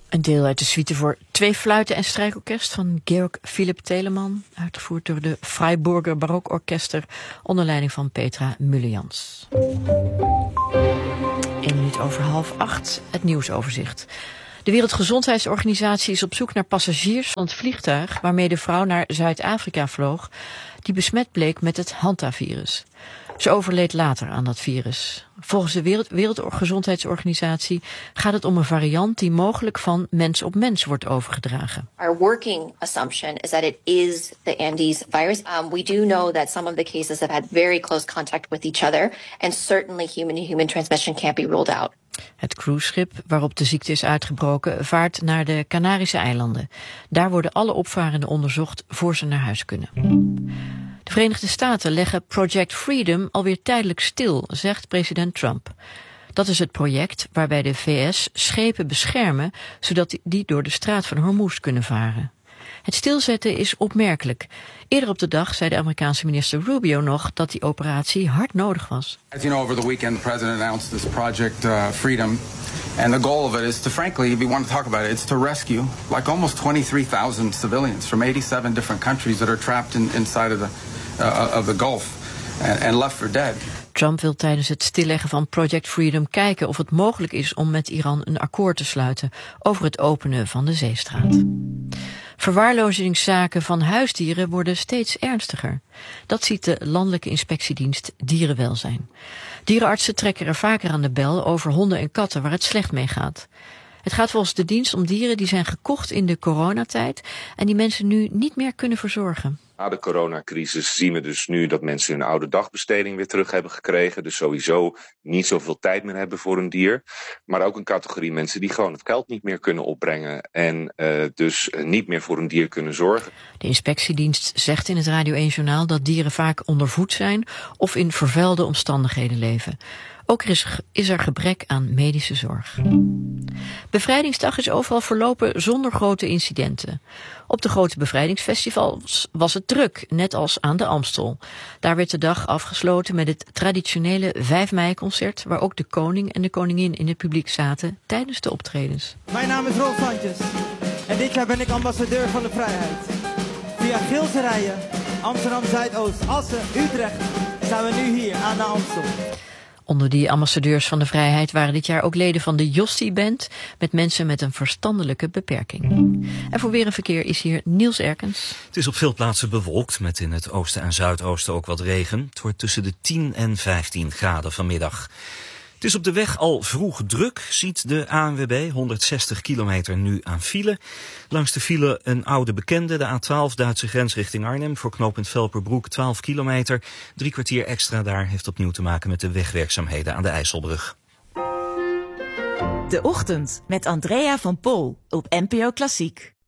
Een deel uit de suite voor 2 fluiten en strijkorkest van Georg Philipp Telemann, uitgevoerd door de Freiburger Barokorkester onder leiding van Petra Müllejans. 7:01, het nieuwsoverzicht. De Wereldgezondheidsorganisatie is op zoek naar passagiers van het vliegtuig waarmee de vrouw naar Zuid-Afrika vloog, die bleek met het Hantavirus. Ze overleed later aan dat virus. Volgens de Wereldgezondheidsorganisatie gaat het om een variant die mogelijk van mens op mens wordt overgedragen. Our working assumption is that it is the Andes virus. We do know that some of the cases have had very close contact with each other, and certainly human-to-human transmission can't be ruled out. Het cruiseschip waarop de ziekte is uitgebroken vaart naar de Canarische eilanden. Daar worden alle opvarenden onderzocht voor ze naar huis kunnen. De Verenigde Staten leggen Project Freedom alweer tijdelijk stil, zegt president Trump. Dat is het project waarbij de VS schepen beschermen, zodat die door de straat van Hormuz kunnen varen. Het stilzetten is opmerkelijk. Eerder op de dag zei de Amerikaanse minister Rubio nog dat die operatie hard nodig was. As you know, over the weekend the president announced this Project Freedom. And the goal of it is to, frankly, if you want to talk about it, it's to rescue like almost 23,000 civilians from 87 different countries that are trapped inside of the Gulf and left for dead. Trump wil tijdens het stilleggen van Project Freedom kijken of het mogelijk is om met Iran een akkoord te sluiten over het openen van de zeestraat. Verwaarlozingszaken van huisdieren worden steeds ernstiger. Dat ziet de Landelijke Inspectiedienst Dierenwelzijn. Dierenartsen trekken er vaker aan de bel over honden en katten waar het slecht mee gaat. Het gaat volgens de dienst om dieren die zijn gekocht in de coronatijd en die mensen nu niet meer kunnen verzorgen. Na de coronacrisis zien we dus nu dat mensen hun oude dagbesteding weer terug hebben gekregen. Dus sowieso niet zoveel tijd meer hebben voor een dier. Maar ook een categorie mensen die gewoon het geld niet meer kunnen opbrengen. En dus niet meer voor een dier kunnen zorgen. De inspectiedienst zegt in het Radio 1-journaal dat dieren vaak ondervoed zijn of in vervuilde omstandigheden leven. Ook is er gebrek aan medische zorg. Bevrijdingsdag is overal verlopen zonder grote incidenten. Op de grote bevrijdingsfestivals was het druk, net als aan de Amstel. Daar werd de dag afgesloten met het traditionele 5 mei-concert, waar ook de koning en de koningin in het publiek zaten tijdens de optredens. Mijn naam is Rolf Santjes en dit jaar ben ik ambassadeur van de vrijheid. Via Geelse Rijen, Amsterdam Zuidoost, Assen, Utrecht staan we nu hier aan de Amstel. Onder die ambassadeurs van de vrijheid waren dit jaar ook leden van de Jostie-band met mensen met een verstandelijke beperking. En voor weer en verkeer is hier Niels Erkens. Het is op veel plaatsen bewolkt met in het oosten en zuidoosten ook wat regen. Het wordt tussen de 10 en 15 graden vanmiddag. Het is op de weg al vroeg druk, ziet de ANWB, 160 kilometer nu aan file. Langs de file een oude bekende, de A12 Duitse grens richting Arnhem, voor knooppunt Velperbroek 12 kilometer. 3 kwartier extra daar heeft opnieuw te maken met de wegwerkzaamheden aan de IJsselbrug. De Ochtend met Andrea van Pol op NPO Klassiek.